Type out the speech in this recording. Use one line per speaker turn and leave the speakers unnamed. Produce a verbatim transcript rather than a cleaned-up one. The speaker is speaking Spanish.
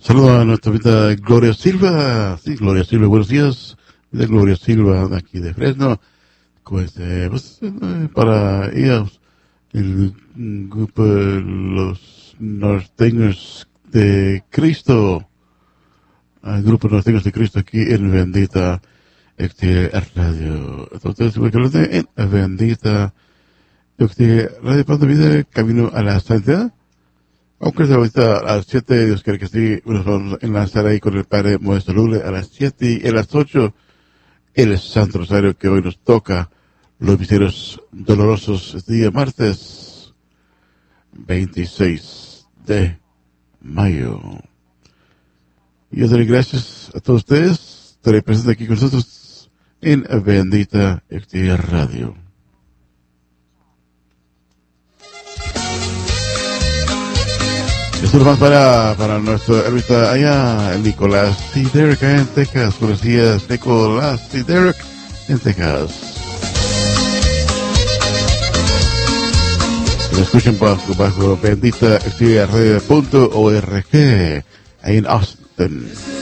Saludo a nuestra vida Gloria Silva. Sí, Gloria Silva, buenos días. De Gloria Silva, de aquí de Fresno. Pues, eh, pues eh, para ellos, el grupo de los norteños de Cristo. El grupo norteños de Cristo aquí en Bendita este, Radio. Entonces, en Bendita este, Radio Pan de Vida, camino a la santidad. Aunque ahorita a las siete, Dios quiere que sí, nos vamos a enlazar ahí con el Padre Modesto Lule a las siete y a las ocho, el Santo Rosario que hoy nos toca, los misterios dolorosos, este día martes veintiséis de mayo. Y yo doy gracias a todos ustedes, estaré presente aquí con nosotros en Bendita este Radio. Esto es más para, para nuestro hermita allá, Nicolás y Derek allá en Texas. Buenos días, Nicolás y Derek en Texas. Lo escuchen bajo, bajo bendita radio punto org ahí en Austin.